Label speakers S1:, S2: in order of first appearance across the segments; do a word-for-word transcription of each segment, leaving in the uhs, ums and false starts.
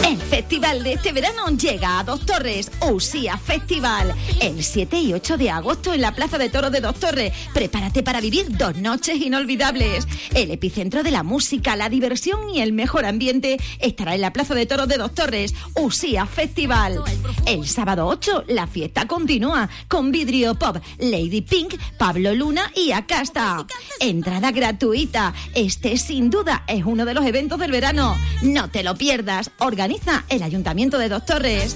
S1: El festival de este verano llega a Dos Torres, Usía Festival, el siete y ocho de agosto en la Plaza de Toros de Dos Torres. Prepárate para vivir dos noches inolvidables. El epicentro de la música, la diversión y el mejor ambiente estará en la Plaza de Toros de Dos Torres, Usía Festival. El sábado ocho, la fiesta continúa con Vidrio Pop, Lady Pink, Pablo Luna y Acasta. Entrada gratuita. Este sin duda es uno de los eventos del verano. No te lo pierdas. Organiza el Ayuntamiento de Dos Torres.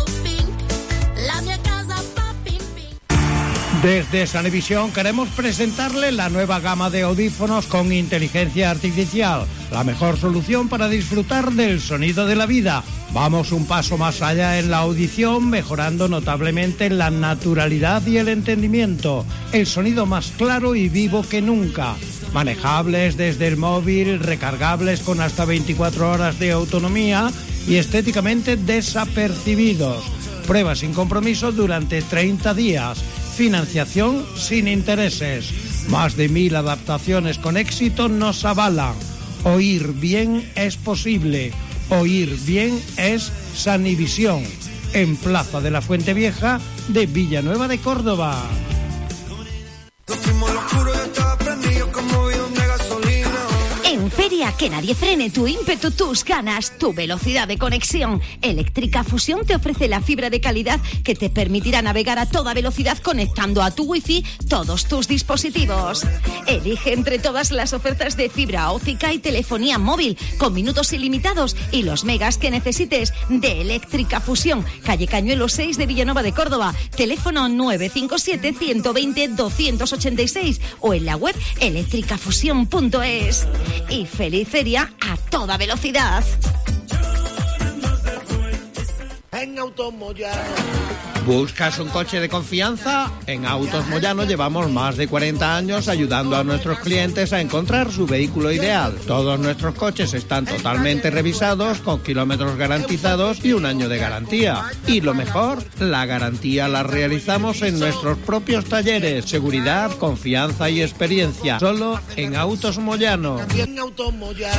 S2: Desde Sanevisión queremos presentarle la nueva gama de audífonos con inteligencia artificial, la mejor solución para disfrutar del sonido de la vida. Vamos un paso más allá en la audición, mejorando notablemente la naturalidad y el entendimiento, el sonido más claro y vivo que nunca. Manejables desde el móvil, recargables con hasta veinticuatro horas de autonomía y estéticamente desapercibidos. Prueba sin compromiso durante treinta días. Financiación sin intereses. Más de mil adaptaciones con éxito nos avalan. Oír bien es posible. Oír bien es Sanivisión. En Plaza de la Fuente Vieja de Villanueva de Córdoba.
S1: En Feria, que nadie frene tu ímpetu, tus ganas, tu velocidad de conexión. Eléctrica Fusión te ofrece la fibra de calidad que te permitirá navegar a toda velocidad conectando a tu wifi todos tus dispositivos. Elige entre todas las ofertas de fibra óptica y telefonía móvil con minutos ilimitados y los megas que necesites de Eléctrica Fusión. Calle Cañuelo seis de Villanueva de Córdoba. Teléfono nueve cinco siete, uno dos cero, dos ocho seis o en la web eléctricafusión punto es. Y feliz feria a toda velocidad.
S3: En Autos Moyano.
S2: ¿Buscas un coche de confianza? En Autos Moyano llevamos más de cuarenta años ayudando a nuestros clientes a encontrar su vehículo ideal. Todos nuestros coches están totalmente revisados, con kilómetros garantizados y un año de garantía. Y lo mejor, la garantía la realizamos en nuestros propios talleres. Seguridad, confianza y experiencia. Solo en Autos Moyano.
S3: En Autos Moyano.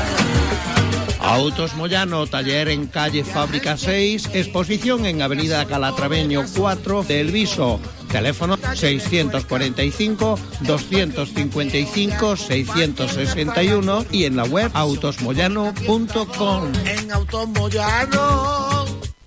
S2: Autos Moyano, taller en calle Fábrica seis, exposición en avenida Calatraveño cuatro de El Viso. Teléfono seiscientos cuarenta y cinco, doscientos cincuenta y cinco, seiscientos sesenta y uno y en la web autos moyano punto com.
S3: En Autos Moyano.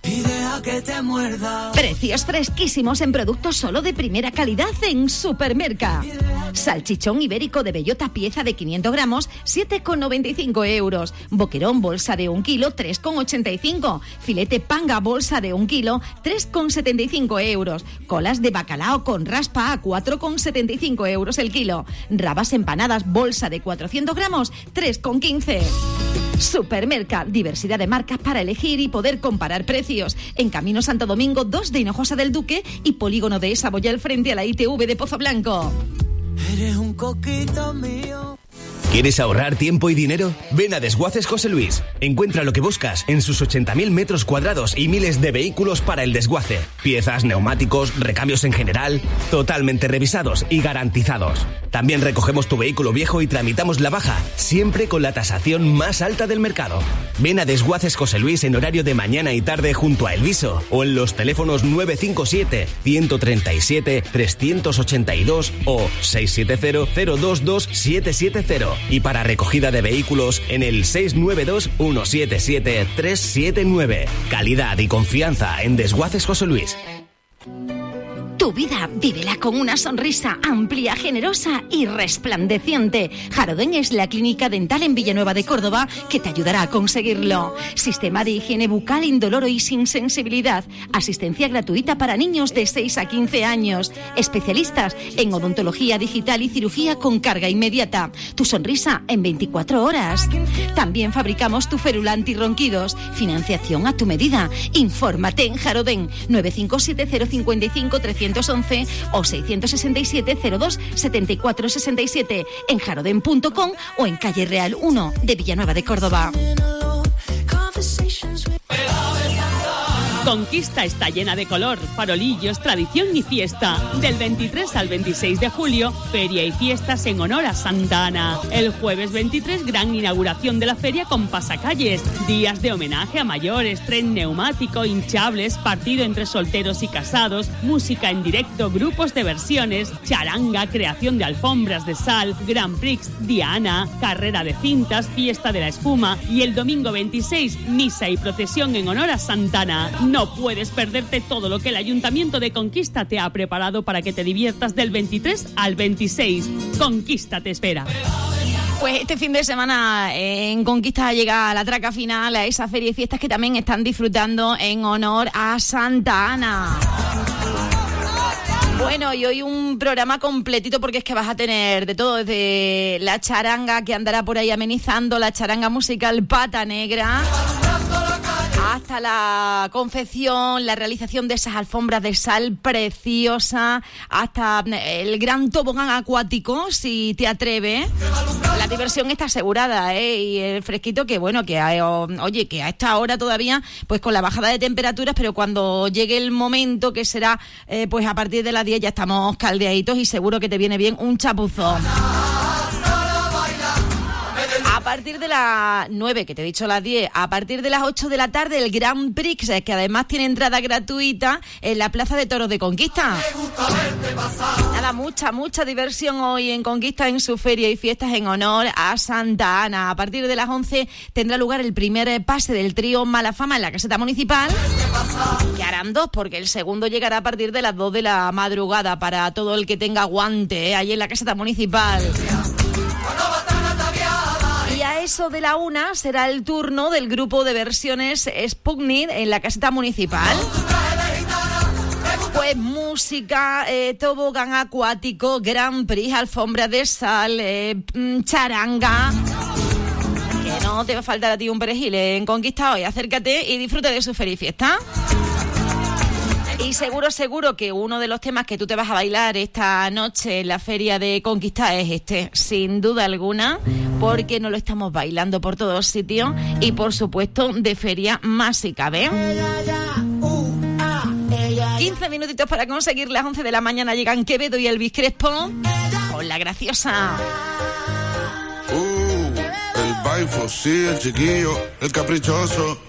S1: Que te muerda. Precios fresquísimos en productos solo de primera calidad en Supermerca. Salchichón ibérico de bellota pieza de quinientos gramos, siete con noventa y cinco euros. Boquerón bolsa de un kilo, tres con ochenta y cinco. Filete panga bolsa de un kilo, tres con setenta y cinco euros. Colas de bacalao con raspa a cuatro con setenta y cinco euros el kilo. Rabas empanadas bolsa de cuatrocientos gramos, tres con quince. Supermerca, diversidad de marcas para elegir y poder comparar precios. En Camino Santo Domingo dos de Hinojosa del Duque y Polígono de Saboyal frente a la I T V de Pozo Blanco.
S4: Eres un coquito mío.
S5: ¿Quieres ahorrar tiempo y dinero? Ven a Desguaces José Luis. Encuentra lo que buscas en sus ochenta mil metros cuadrados y miles de vehículos para el desguace. Piezas, neumáticos, recambios en general, totalmente revisados y garantizados. También recogemos tu vehículo viejo y tramitamos la baja, siempre con la tasación más alta del mercado. Ven a Desguaces José Luis en horario de mañana y tarde junto a El Viso o en los teléfonos nueve cinco siete, uno tres siete, tres ocho dos o seis siete cero, cero dos dos siete siete cero. Y para recogida de vehículos en el seis nueve dos, uno siete siete, tres siete nueve. Calidad y confianza en Desguaces José Luis.
S1: Tu vida, vívela con una sonrisa amplia, generosa y resplandeciente. Jarodén es la clínica dental en Villanueva de Córdoba que te ayudará a conseguirlo. Sistema de higiene bucal indoloro y sin sensibilidad. Asistencia gratuita para niños de seis a quince años. Especialistas en odontología digital y cirugía con carga inmediata. Tu sonrisa en veinticuatro horas. También fabricamos tu férula antirronquidos. Financiación a tu medida. Infórmate en Jarodén nueve cinco siete cero cinco cinco tres once o seiscientos sesenta y siete cero dos setenta y cuatro sesenta y siete en jarodén punto com o en calle Real uno de Villanueva de Córdoba.
S6: Conquista está llena de color, farolillos, tradición y fiesta. Del veintitrés al veintiséis de julio, feria y fiestas en honor a Santa Ana. El jueves veintitrés, gran inauguración de la feria con pasacalles. Días de homenaje a mayores, tren neumático, hinchables, partido entre solteros y casados, música en directo, grupos de versiones, charanga, creación de alfombras de sal, Grand Prix, Diana, carrera de cintas, fiesta de la espuma y el domingo veintiséis, misa y procesión en honor a Santa Ana. No puedes perderte todo lo que el Ayuntamiento de Conquista te ha preparado para que te diviertas del veintitrés al veintiséis. Conquista te espera.
S1: Pues este fin de semana en Conquista llega la traca final a esa feria y fiestas que también están disfrutando en honor a Santa Ana. Bueno, y hoy un programa completito porque es que vas a tener de todo, desde la charanga que andará por ahí amenizando, la charanga musical Pata Negra, hasta la confección, la realización de esas alfombras de sal preciosas, hasta el gran tobogán acuático, si te atreves. La diversión está asegurada, ¿eh? Y el fresquito que, bueno, que hay, oye, que a esta hora todavía, pues con la bajada de temperaturas, pero cuando llegue el momento que será, eh, pues a partir de las diez ya estamos caldeaditos y seguro que te viene bien un chapuzón. A partir de las nueve, que te he dicho las diez, a partir de las ocho de la tarde, el Grand Prix, que además tiene entrada gratuita en la Plaza de Toros de Conquista. Nada, mucha, mucha diversión hoy en Conquista en su feria y fiestas en honor a Santa Ana. A partir de las once tendrá lugar el primer pase del trío Mala Fama en la caseta municipal, que harán dos, porque el segundo llegará a partir de las dos de la madrugada para todo el que tenga aguante, ¿eh? Allí en la caseta municipal. Y a eso de la una será el turno del grupo de versiones Sputnik en la caseta municipal. Pues música, eh, tobogán acuático, Grand Prix, alfombra de sal, eh, charanga. Que no te va a faltar a ti un perejil en Conquista hoy. Acércate y disfruta de su feria y fiesta. Y seguro, seguro que uno de los temas que tú te vas a bailar esta noche en la feria de Conquista es este, sin duda alguna, porque nos lo estamos bailando por todos sitios y, por supuesto, de feria más si cabe. quince minutitos para conseguir las once de la mañana. Llegan Quevedo y Elvis Crespo con La Graciosa.
S7: Uh, el baifo, sí, el chiquillo, el caprichoso.